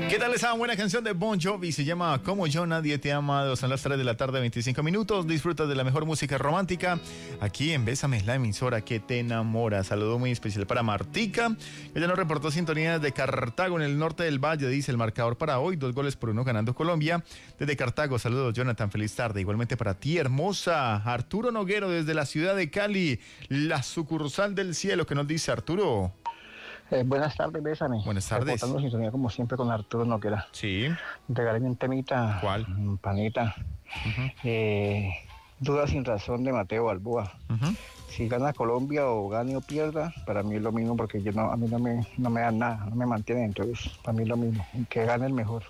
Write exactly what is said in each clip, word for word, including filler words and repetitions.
¿Qué tal esa buena canción de Bon Jovi? Se llama Como Yo Nadie Te ha Amado. Son las tres de la tarde, veinticinco minutos. Disfruta de la mejor música romántica aquí en Bésame, la emisora que te enamora. Saludo muy especial para Martica. Ella nos reportó sintonía de Cartago, en el norte del Valle. Dice el marcador para hoy, dos goles por uno ganando Colombia. Desde Cartago, saludos Jonathan, feliz tarde. Igualmente para ti, hermosa. Arturo Noguero desde la ciudad de Cali, la sucursal del cielo. ¿Qué nos dice Arturo? Eh, buenas tardes, Bésame. Buenas tardes. Reportando sintonía como siempre con Arturo Noguera. Sí. Regálame un temita. ¿Cuál? Panita. Uh-huh. Eh, Duda sin razón de Mateo Balboa. Uh-huh. Si gana Colombia o gane o pierda, para mí es lo mismo porque yo no, a mí no me, no me dan nada, no me mantienen, entonces para mí es lo mismo. Que gane el mejor.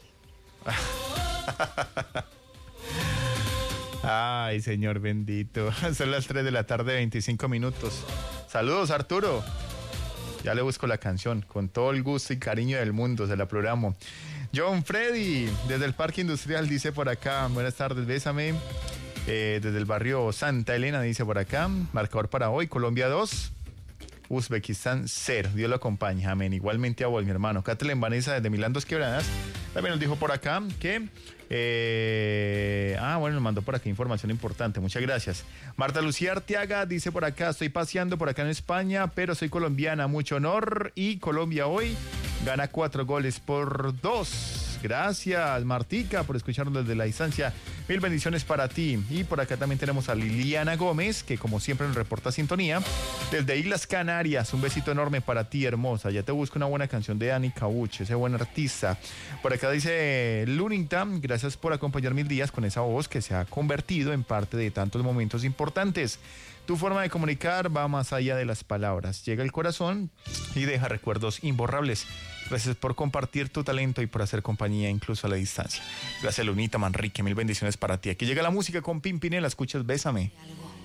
Ay, señor bendito. Son las tres de la tarde, veinticinco minutos. Saludos, Arturo. Ya le busco la canción, con todo el gusto y cariño del mundo, se la programo. John Freddy, desde el Parque Industrial, dice por acá, buenas tardes, Bésame. Eh, desde el barrio Santa Elena, dice por acá, marcador para hoy, Colombia dos, Uzbekistán cero, Dios lo acompañe, amén. Igualmente a vos, mi hermano. Kathleen Vanessa, desde Milán Dos Quebradas, también nos dijo por acá que... Eh, ah, bueno, nos mandó por acá información importante, muchas gracias. Marta Lucía Arteaga dice por acá, estoy paseando por acá en España, pero soy colombiana, mucho honor, y Colombia hoy gana cuatro goles por dos. Gracias, Martica, por escucharnos desde la distancia. Mil bendiciones para ti. Y por acá también tenemos a Liliana Gómez, que como siempre nos reporta sintonía desde Islas Canarias. Un besito enorme para ti, hermosa. Ya te busco una buena canción de Dani Cauch, ese buen artista. Por acá dice Lunington, gracias por acompañar mis días con esa voz que se ha convertido en parte de tantos momentos importantes. Tu forma de comunicar va más allá de las palabras. Llega al corazón y deja recuerdos imborrables. Gracias por compartir tu talento y por hacer compañía incluso a la distancia. Gracias, Lunita Manrique. Mil bendiciones para ti. Aquí llega la música con Pimpinela. Escuchas Bésame.